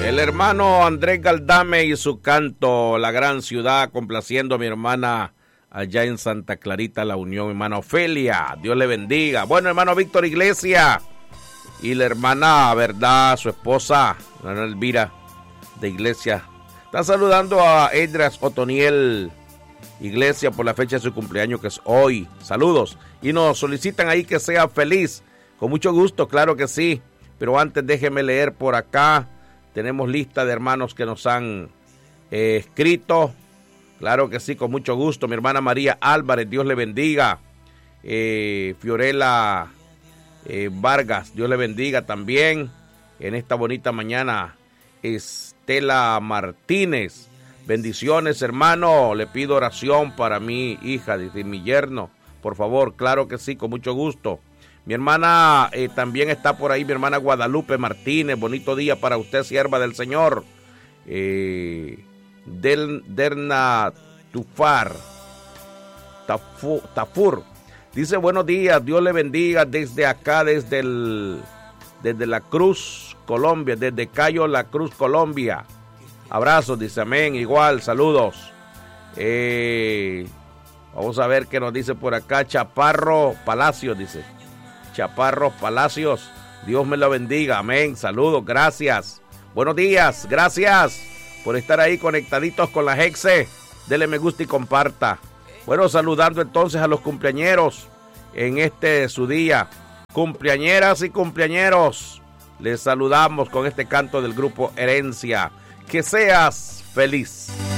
El hermano Andrés Galdame y su canto, La Gran Ciudad, complaciendo a mi hermana allá en Santa Clarita, La Unión, hermana Ofelia, Dios le bendiga. Bueno, hermano Víctor Iglesia y la hermana, ¿verdad?, su esposa, la hermana Elvira de Iglesia. Están saludando a Edras Otoniel Iglesia por la fecha de su cumpleaños, que es hoy. Saludos. Y nos solicitan ahí que sea feliz. Con mucho gusto, claro que sí. Pero antes déjeme leer por acá. Tenemos lista de hermanos que nos han escrito. Claro que sí, con mucho gusto. Mi hermana María Álvarez, Dios le bendiga. Fiorella Vargas, Dios le bendiga también. En esta bonita mañana, Estela Martínez. Bendiciones, hermano. Le pido oración para mi hija, dice mi yerno. Por favor, claro que sí, con mucho gusto. Mi hermana también está por ahí, mi hermana Guadalupe Martínez. Bonito día para usted, sierva del Señor. Derna Tafur. Dice, buenos días, Dios le bendiga desde acá, desde La Cruz, Colombia, desde Cayo La Cruz, Colombia. Abrazos, dice, amén, igual, saludos. Vamos a ver qué nos dice por acá, Chaparro Palacios, dice. Chaparro Palacios, Dios me lo bendiga, amén, saludos, gracias. Buenos días, gracias por estar ahí conectaditos con la Hexe. Dele me gusta y comparta. Bueno, saludando entonces a los cumpleañeros en este su día. Cumpleañeras y cumpleañeros, les saludamos con este canto del grupo Herencia. Que seas feliz.